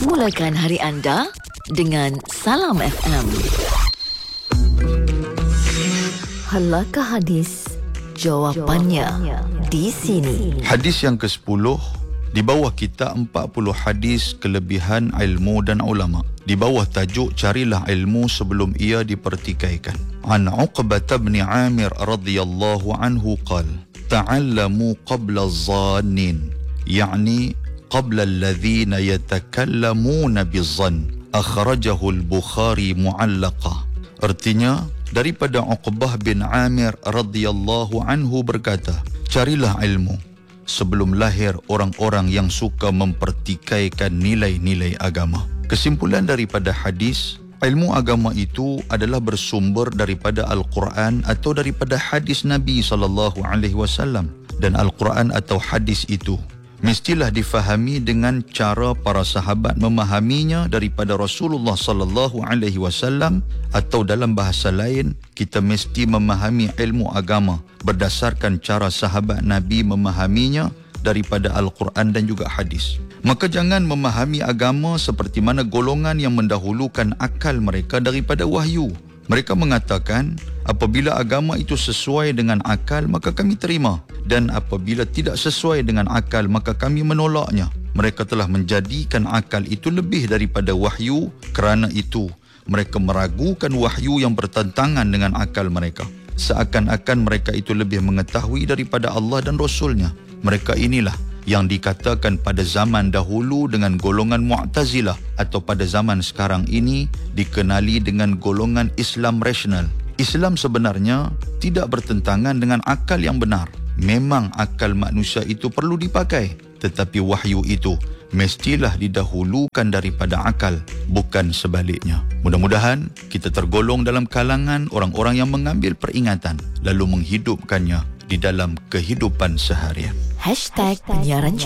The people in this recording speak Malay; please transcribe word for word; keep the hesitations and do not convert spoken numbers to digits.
Mulakan hari anda dengan Salam F M. Halakah hadis? Jawapannya di sini. Hadis yang kesepuluh, di bawah kita empat puluh hadis kelebihan ilmu dan ulama. Di bawah tajuk carilah ilmu sebelum ia dipertikaikan. An Uqbah bin Amir radhiyallahu anhu qala ta'allamu qabla az-zannin, yani qabla alladhina yatakallamuna biz-zann. Akhrajahu al-Bukhari mu'allaqah. Artinya, daripada Uqbah bin Amir radhiyallahu anhu berkata, carilah ilmu sebelum lahir orang-orang yang suka mempertikaikan nilai-nilai agama. Kesimpulan daripada hadis, ilmu agama itu adalah bersumber daripada Al-Quran atau daripada hadis Nabi sallallahu alaihi wasallam, dan Al-Quran atau hadis itu mestilah difahami dengan cara para sahabat memahaminya daripada Rasulullah sallallahu alaihi wasallam, atau dalam bahasa lain, kita mesti memahami ilmu agama berdasarkan cara sahabat Nabi memahaminya daripada Al-Quran dan juga hadis. Maka jangan memahami agama seperti mana golongan yang mendahulukan akal mereka daripada wahyu. Mereka mengatakan, apabila agama itu sesuai dengan akal, maka kami terima. Dan apabila tidak sesuai dengan akal, maka kami menolaknya. Mereka telah menjadikan akal itu lebih daripada wahyu. Kerana itu, mereka meragukan wahyu yang bertentangan dengan akal mereka. Seakan-akan mereka itu lebih mengetahui daripada Allah dan Rasulnya. Mereka inilah yang dikatakan pada zaman dahulu dengan golongan Mu'tazilah, atau pada zaman sekarang ini dikenali dengan golongan Islam rasional. Islam sebenarnya tidak bertentangan dengan akal yang benar. Memang akal manusia itu perlu dipakai, tetapi wahyu itu mestilah didahulukan daripada akal, bukan sebaliknya. Mudah-mudahan kita tergolong dalam kalangan orang-orang yang mengambil peringatan lalu menghidupkannya di dalam kehidupan seharian. Hashtag penyiaran